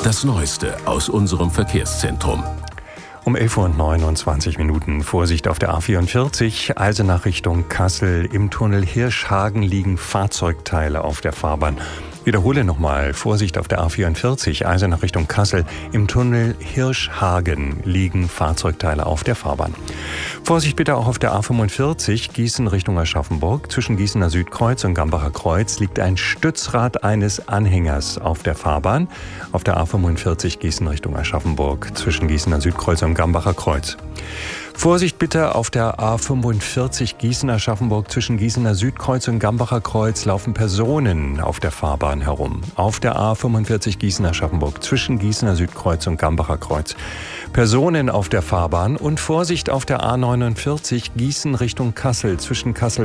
Das Neueste aus unserem Verkehrszentrum. Um 11:29 Uhr. Vorsicht auf der A44, Eisenach Richtung Kassel. Im Tunnel Hirschhagen liegen Fahrzeugteile auf der Fahrbahn. Wiederhole nochmal. Vorsicht auf der A44, Eisenach Richtung Kassel. Im Tunnel Hirschhagen liegen Fahrzeugteile auf der Fahrbahn. Vorsicht bitte auch auf der A45, Gießen Richtung Aschaffenburg. Zwischen Gießener Südkreuz und Gambacher Kreuz liegt ein Stützrad eines Anhängers auf der Fahrbahn. Auf der A45 Gießen Richtung Aschaffenburg. Zwischen Gießener Südkreuz und Gambacher Kreuz. Vorsicht bitte auf der A45 Gießen-Aschaffenburg. Zwischen Gießener Südkreuz und Gambacher Kreuz laufen Personen auf der Fahrbahn herum. Auf der A45 Gießen-Aschaffenburg. Zwischen Gießener Südkreuz und Gambacher Kreuz. Personen auf der Fahrbahn. Und Vorsicht auf der A49 Gießen Richtung Kassel. Zwischen Kassel